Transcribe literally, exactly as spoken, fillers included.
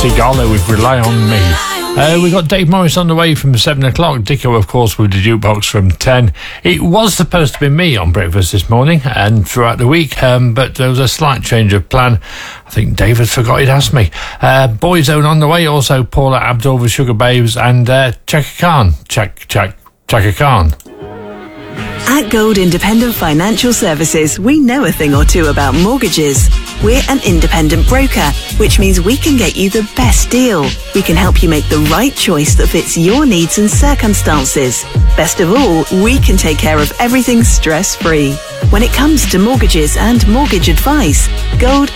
Sigala with Rely On Me. Uh, we got Dave Morris on the way from seven o'clock. Dicko, of course, with the jukebox from ten. It was supposed to be me on breakfast this morning and throughout the week, um, but there was a slight change of plan. I think David forgot he'd asked me. Uh, Boyzone on the way, also Paula Abdul with Sugar Babes and uh, Chaka Khan. Chak, Chak, Chaka Khan. At Gold Independent Financial Services, we know a thing or two about mortgages. We're an independent broker, which means we can get you the best deal. We can help you make the right choice that fits your needs and circumstances. Best of all, we can take care of everything stress-free. When it comes to mortgages and mortgage advice, Gold